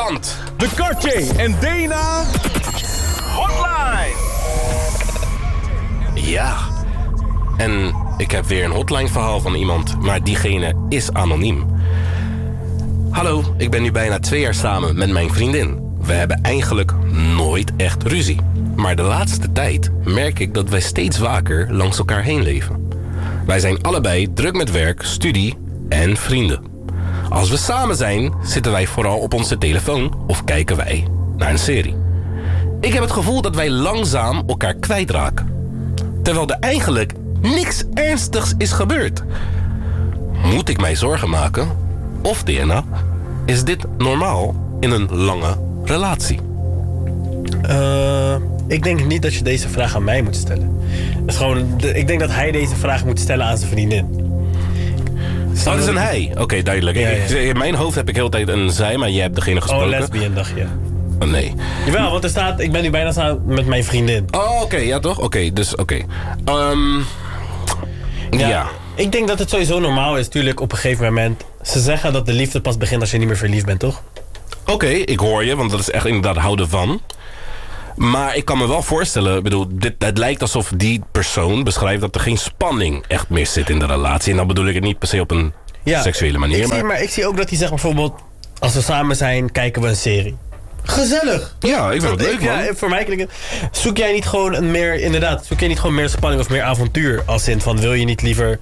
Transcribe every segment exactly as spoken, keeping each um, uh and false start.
Want de Katje en Dana Hotline. Ja. En ik heb weer een hotline verhaal van iemand, maar diegene is anoniem. Hallo, ik ben nu bijna twee jaar samen met mijn vriendin. We hebben eigenlijk nooit echt ruzie. Maar de laatste tijd merk ik dat wij steeds vaker langs elkaar heen leven. Wij zijn allebei druk met werk, studie en vrienden. Als we samen zijn, zitten wij vooral op onze telefoon of kijken wij naar een serie. Ik heb het gevoel dat wij langzaam elkaar kwijtraken. Terwijl er eigenlijk niks ernstigs is gebeurd. Moet ik mij zorgen maken? Of D N A, is dit normaal in een lange relatie? Uh, ik denk niet dat je deze vraag aan mij moet stellen. Het is gewoon, ik denk dat hij deze vraag moet stellen aan zijn vriendin. Oh, dat is een hij. Oké, okay, duidelijk. Ja, ja. In mijn hoofd heb ik heel de tijd een zij, maar jij hebt degene gesproken. Oh, lesbian dacht je. Oh, nee. Jawel, want er staat, ik ben nu bijna samen met mijn vriendin. Oh, oké, okay, ja toch? Oké, okay, dus oké. Okay. Um, ja. ja. Ik denk dat het sowieso normaal is, natuurlijk op een gegeven moment. Ze zeggen dat de liefde pas begint als je niet meer verliefd bent, toch? Oké, okay, ik hoor je, want dat is echt inderdaad houden van. Maar ik kan me wel voorstellen, ik bedoel, dit, het lijkt alsof die persoon beschrijft dat er geen spanning echt meer zit in de relatie. En dan bedoel ik het niet per se op een ja, seksuele manier. Ik maar... Zie, maar ik zie ook dat hij zegt bijvoorbeeld, als we samen zijn, kijken we een serie. Gezellig! Ja, ik vind het leuk, man. Ja, voor mij klinkt het... Zoek jij niet gewoon een meer, inderdaad, zoek jij niet gewoon meer spanning of meer avontuur? Als in van, wil je niet liever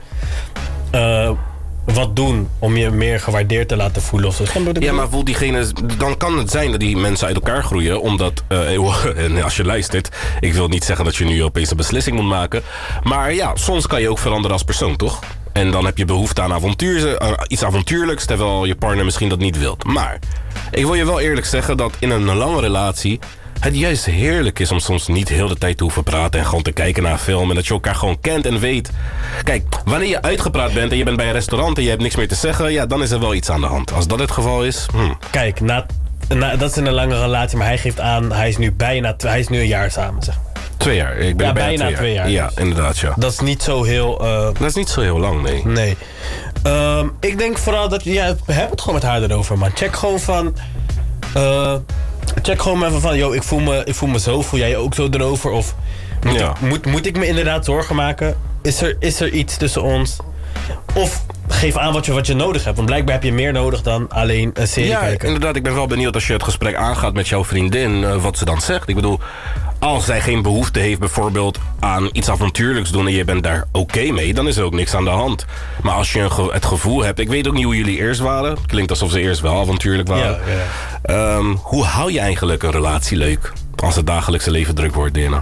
uh, wat doen om je meer gewaardeerd te laten voelen of zo? Ja, maar voelt diegene... Dan kan het zijn dat die mensen uit elkaar groeien, omdat... Uh, en als je luistert, ik wil niet zeggen dat je nu opeens een beslissing moet maken. Maar ja, soms kan je ook veranderen als persoon, toch? En dan heb je behoefte aan avontuur, uh, iets avontuurlijks, terwijl je partner misschien dat niet wilt. Maar ik wil je wel eerlijk zeggen dat in een lange relatie het juist heerlijk is om soms niet heel de tijd te hoeven praten en gewoon te kijken naar een film en dat je elkaar gewoon kent en weet. Kijk, wanneer je uitgepraat bent en je bent bij een restaurant en je hebt niks meer te zeggen, ja, dan is er wel iets aan de hand. Als dat het geval is, hm. Kijk, na, na, dat is in een lange relatie, maar hij geeft aan, hij is nu bijna, hij is nu een jaar samen, zeg maar. Twee jaar. Ik ben ja, bijna, bijna twee jaar. twee jaar. Ja, inderdaad, ja. Dat is niet zo heel... Uh... Dat is niet zo heel lang, nee. Nee. Um, ik denk vooral dat... Ja, heb het gewoon met haar erover, man. Check gewoon van... Uh, check gewoon even van... Yo, ik voel, me, ik voel me zo. Voel jij je ook zo erover? Of moet, ja. ik, moet, moet ik me inderdaad zorgen maken? Is er, is er iets tussen ons? Of geef aan wat je, wat je nodig hebt. Want blijkbaar heb je meer nodig dan alleen een serie ja, kijken. Inderdaad. Ik ben wel benieuwd als je het gesprek aangaat met jouw vriendin... Uh, wat ze dan zegt. Ik bedoel... Als zij geen behoefte heeft bijvoorbeeld aan iets avontuurlijks doen en je bent daar oké okay mee, dan is er ook niks aan de hand. Maar als je een ge- het gevoel hebt, ik weet ook niet hoe jullie eerst waren. Klinkt alsof ze eerst wel avontuurlijk waren. Ja, ja. Um, hoe hou je eigenlijk een relatie leuk als het dagelijkse leven druk wordt, Dana?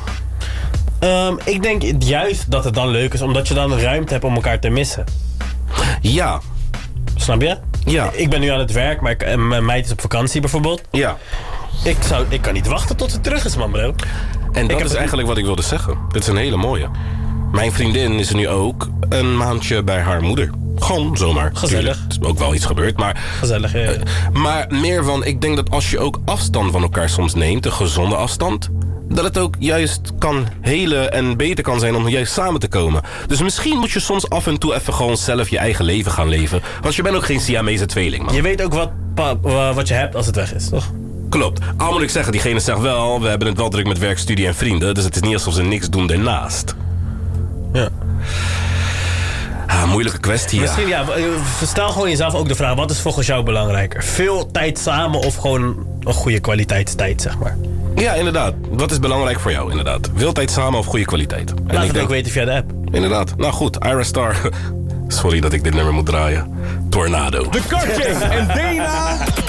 Um, ik denk juist dat het dan leuk is, omdat je dan ruimte hebt om elkaar te missen. Ja. Snap je? Ja. Ik ben nu aan het werk, maar ik, mijn meid is op vakantie bijvoorbeeld. Ja. Ik, zou, ik kan niet wachten tot ze terug is, man, bro. En dat is eigenlijk wat ik wilde zeggen. Dit is een hele mooie. Mijn vriendin is er nu ook een maandje bij haar moeder. Gewoon zomaar. Gezellig. Er is ook wel iets gebeurd, maar... Gezellig, ja, ja. Uh, maar meer van, ik denk dat als je ook afstand van elkaar soms neemt, een gezonde afstand, dat het ook juist kan helen en beter kan zijn om juist samen te komen. Dus misschien moet je soms af en toe even gewoon zelf je eigen leven gaan leven. Want je bent ook geen Siamese tweeling, man. Je weet ook wat, pa, wat je hebt als het weg is, toch? Klopt. Al moet ik zeggen, diegene zegt wel, we hebben het wel druk met werk, studie en vrienden. Dus het is niet alsof ze niks doen daarnaast. Ja. Ah, moeilijke kwestie, ja. Misschien, ja. Stel gewoon jezelf ook de vraag, wat is volgens jou belangrijker? Veel tijd samen of gewoon een goede kwaliteitstijd, zeg maar? Ja, inderdaad. Wat is belangrijk voor jou, inderdaad? Veel tijd samen of goede kwaliteit? En Laat ik het denk... ook weten via de app. Inderdaad. Nou goed, Ira Star. Sorry dat ik dit nummer moet draaien. Tornado. De Katje en Dana...